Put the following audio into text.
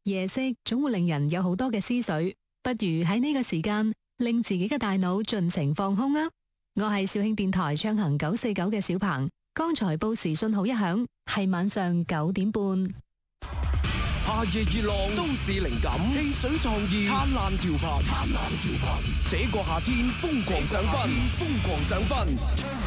夜色總會令人有好多嘅思緒，不如喺呢個時間令自己嘅大腦盡情放空啊！我係肇慶電台暢行949嘅小鵬，剛才報時信號一響，係晚上9點半。 夏夜熱浪，都市靈感，汽水創意，燦爛調頻，燦爛調頻。這個夏天瘋狂上分，瘋狂上分。